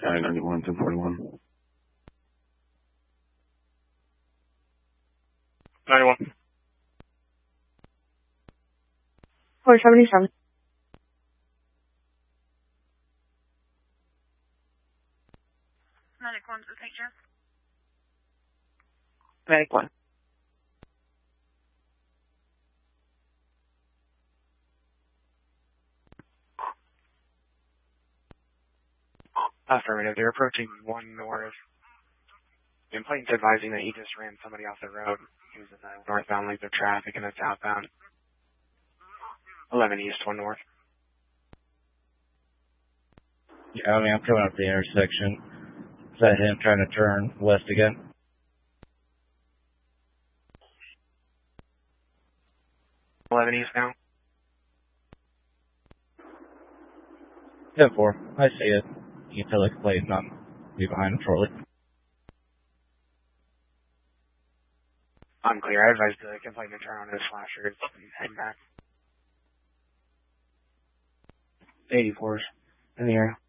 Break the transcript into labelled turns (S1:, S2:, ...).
S1: Sky 91, 1041.
S2: 91.
S3: 477.
S4: 91 to St. John.
S3: 91.
S2: Affirmative. They're approaching 1 north. And plane's advising that he just ran somebody off the road. He was in the northbound lanes of traffic and the southbound. 11 east, 1 north.
S5: Yeah, I'm coming up the intersection. Is that him trying to turn west again?
S2: East now.
S5: 10-4. I see it. You can tell the plate's not be behind him shortly.
S2: Unclear. I advised the complainant to turn on his flashers and head back.
S1: 84s in the area.